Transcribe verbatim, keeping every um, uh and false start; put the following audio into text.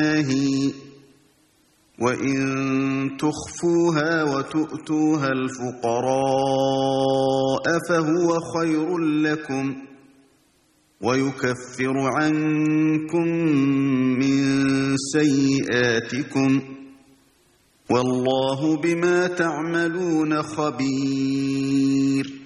وإن تخفوها وتؤتوها الفقراء فهو خير لكم ويكفر عنكم من سيئاتكم والله بما تعملون خبير